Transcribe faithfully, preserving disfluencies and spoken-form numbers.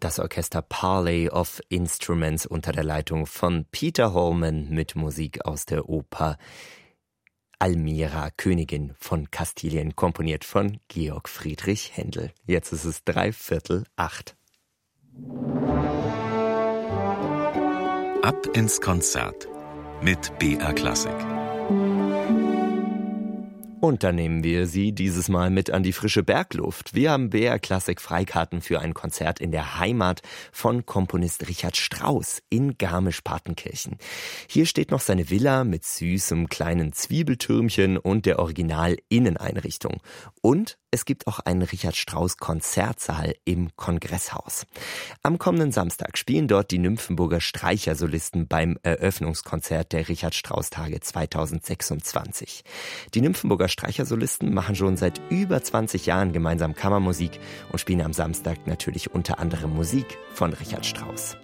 Das Orchester Parley of Instruments unter der Leitung von Peter Holman mit Musik aus der Oper Almira, Königin von Kastilien, komponiert von Georg Friedrich Händel. Jetzt ist es dreiviertel acht. Ab ins Konzert mit B R Klassik. Und dann nehmen wir Sie dieses Mal mit an die frische Bergluft. Wir haben B R Klassik Freikarten für ein Konzert in der Heimat von Komponist Richard Strauss in Garmisch-Partenkirchen. Hier steht noch seine Villa mit süßem kleinen Zwiebeltürmchen und der Original-Inneneinrichtung. Und es gibt auch einen Richard Strauss Konzertsaal im Kongresshaus. Am kommenden Samstag spielen dort die Nymphenburger Streichersolisten beim Eröffnungskonzert der Richard Strauss Tage zweitausendsechsundzwanzig. Die Nymphenburger Streichersolisten machen schon seit über zwanzig Jahren gemeinsam Kammermusik und spielen am Samstag natürlich unter anderem Musik von Richard Strauss.